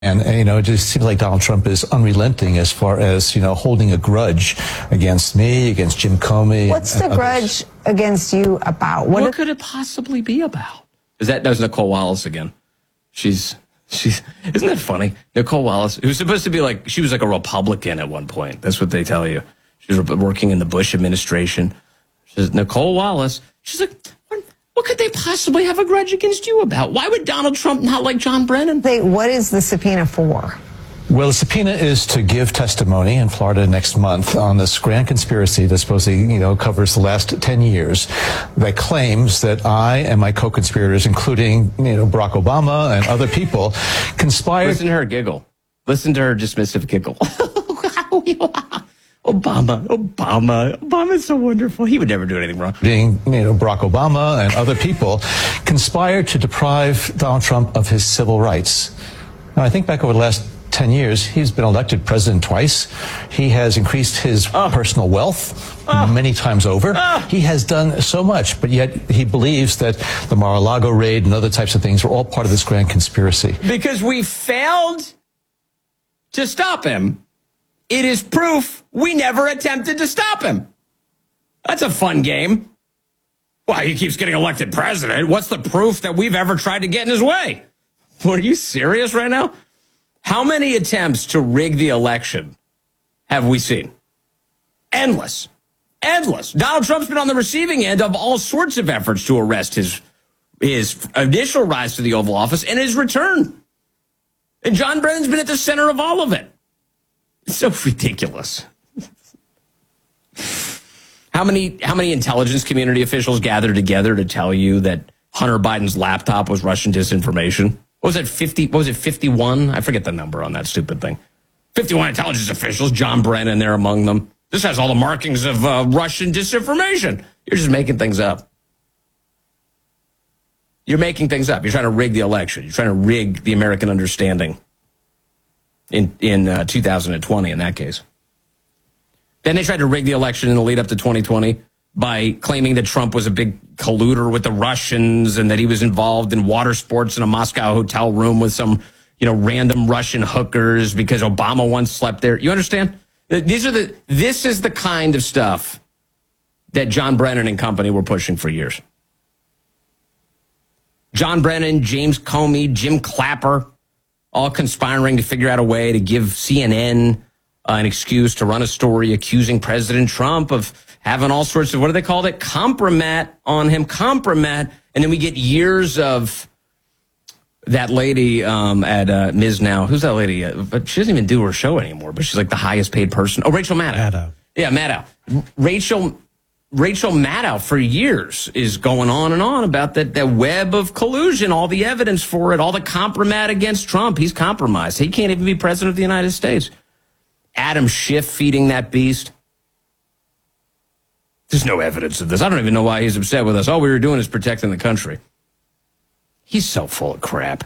And, it just seems like Donald Trump is unrelenting as far as, holding a grudge against me, against Jim Comey. What's the grudge against you about? What could it possibly be about? That was Nicole Wallace again. She's isn't that funny? Nicole Wallace, who's supposed to be she was like a Republican at one point. That's what they tell you. She was working in the Bush administration. She's Nicole Wallace. She's like, what could they possibly have a grudge against you about? Why would Donald Trump not like John Brennan? What is the subpoena for? Well, the subpoena is to give testimony in Florida next month on this grand conspiracy that supposedly, covers the last 10 years that claims that I and my co-conspirators, including, Barack Obama and other people, conspired. Listen to her giggle. Listen to her dismissive giggle. Obama's so wonderful. He would never do anything wrong. Barack Obama and other people conspired to deprive Donald Trump of his civil rights. Now, I think back over the last 10 years, he's been elected president twice. He has increased his personal wealth many times over. He has done so much, but yet he believes that the Mar-a-Lago raid and other types of things were all part of this grand conspiracy. Because we failed to stop him, it is proof we never attempted to stop him. That's a fun game. Why, he keeps getting elected president. What's the proof that we've ever tried to get in his way? Are you serious right now? How many attempts to rig the election have we seen? Endless. Donald Trump's been on the receiving end of all sorts of efforts to arrest his initial rise to the Oval Office and his return. And John Brennan's been at the center of all of it. It's so ridiculous. How many intelligence community officials gathered together to tell you that Hunter Biden's laptop was Russian disinformation? What was it, 50? What was it, 51? I forget the number on that stupid thing. 51 intelligence officials, John Brennan there among them. This has all the markings of Russian disinformation. You're just making things up. You're making things up. You're trying to rig the election. You're trying to rig the American understanding in 2020 in that case. Then they tried to rig the election in the lead up to 2020 by claiming that Trump was a big colluder with the Russians and that he was involved in water sports in a Moscow hotel room with some, random Russian hookers because Obama once slept there. You understand? This is the kind of stuff that John Brennan and company were pushing for years. John Brennan, James Comey, Jim Clapper, all conspiring to figure out a way to give CNN an excuse to run a story accusing President Trump of having all sorts of, what do they call it? Compromat on him, compromat. And then we get years of that lady at Ms. Now. Who's that lady? But she doesn't even do her show anymore, but she's like the highest paid person. Oh, Rachel Maddow. Yeah, Maddow. Rachel Maddow for years is going on and on about that web of collusion, all the evidence for it, all the compromat against Trump. He's compromised. He can't even be president of the United States. Adam Schiff feeding that beast. There's no evidence of this. I don't even know why he's upset with us. All we were doing is protecting the country. He's so full of crap.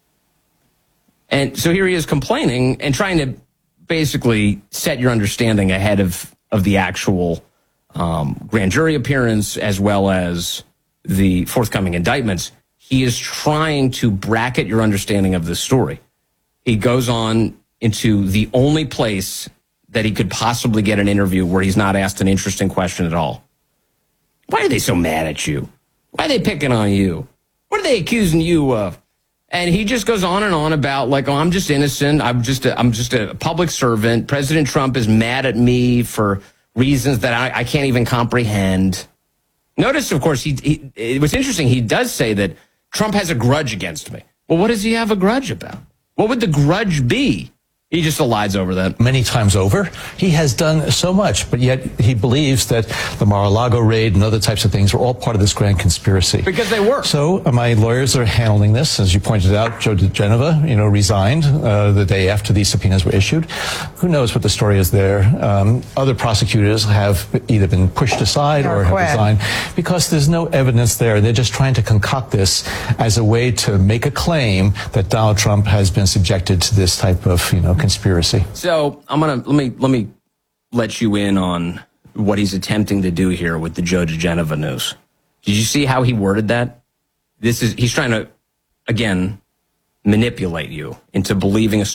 And so here he is complaining and trying to basically set your understanding ahead of the actual grand jury appearance as well as the forthcoming indictments. He is trying to bracket your understanding of this story. He goes on into the only place that he could possibly get an interview where he's not asked an interesting question at all. Why are they so mad at you? Why are they picking on you? What are they accusing you of? And he just goes on and on about I'm just innocent. I'm just a public servant. President Trump is mad at me for reasons that I can't even comprehend. Notice, of course, it was interesting. He does say that Trump has a grudge against me. Well, what does he have a grudge about? What would the grudge be? He just elides over that. Many times over. He has done so much, but yet he believes that the Mar-a-Lago raid and other types of things were all part of this grand conspiracy. Because they were. So my lawyers are handling this. As you pointed out, Joe DeGenova, resigned the day after these subpoenas were issued. Who knows what the story is there? Other prosecutors have either been pushed aside or have resigned because there's no evidence there. They're just trying to concoct this as a way to make a claim that Donald Trump has been subjected to this type of, conspiracy. So let me let you in on what he's attempting to do here with the Joe DeGenova news. Did you see how he worded that? He's trying to, again, manipulate you into believing a